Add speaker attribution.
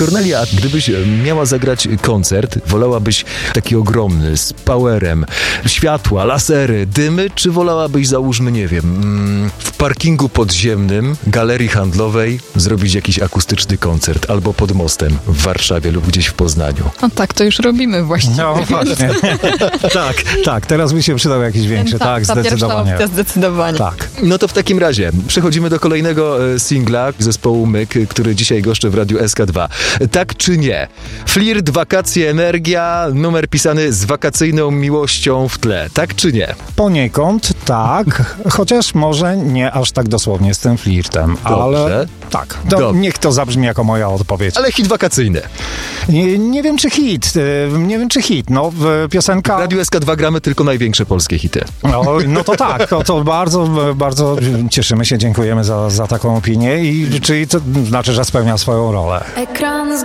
Speaker 1: Kornelia, a gdybyś miała zagrać koncert, wolałabyś taki ogromny, z powerem, światła, lasery, dymy, czy wolałabyś, załóżmy, nie wiem, w parkingu podziemnym galerii handlowej zrobić jakiś akustyczny koncert, albo pod mostem w Warszawie lub gdzieś w Poznaniu?
Speaker 2: No tak, to już robimy właściwie.
Speaker 3: No właśnie. tak, teraz by się przydał jakiś większy, tak,
Speaker 2: ta
Speaker 3: zdecydowanie.
Speaker 2: pierwsza opcja zdecydowanie.
Speaker 3: Tak.
Speaker 1: No to w takim razie przechodzimy do kolejnego singla zespołu Myk, który dzisiaj goszczy w Radiu SK2. Tak czy nie? Flirt, wakacje, energia, numer pisany z wakacyjną miłością w tle. Tak czy nie?
Speaker 3: Poniekąd tak, chociaż może nie aż tak dosłownie z tym flirtem,
Speaker 1: Dobrze.
Speaker 3: ale tak.
Speaker 1: Dobrze.
Speaker 3: Niech to zabrzmi jako moja odpowiedź.
Speaker 1: Ale hit wakacyjny.
Speaker 3: Nie wiem, czy hit. No, piosenka...
Speaker 1: W Radiu SK2 gramy tylko największe polskie hity.
Speaker 3: No to tak, to bardzo, bardzo cieszymy się, dziękujemy za taką opinię i czyli to znaczy, że spełnia swoją rolę.
Speaker 4: Ekran